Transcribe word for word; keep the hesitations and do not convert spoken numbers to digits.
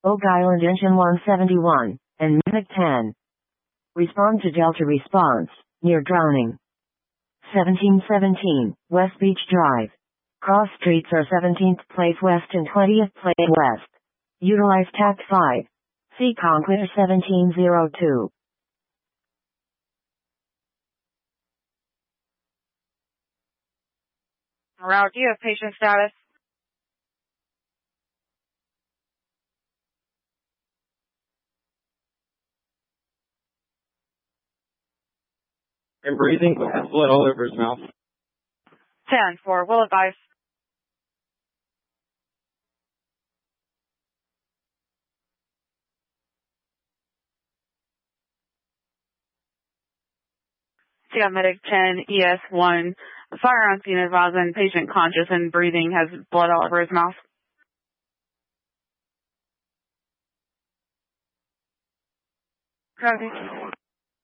Oak Island Engine one seventy-one, and Medic ten. Respond to Delta response, near drowning. seventeen seventeen, West Beach Drive. Cross streets are seventeenth Place West and twentieth Place West. Utilize Tact five. See Conquer seventeen oh two. Route, do you have patient status? And breathing, blood all over his mouth. ten four, will advise. See on Medic ten, E S one. Fire on scene advising patient conscious and breathing, has blood all over his mouth. Copy.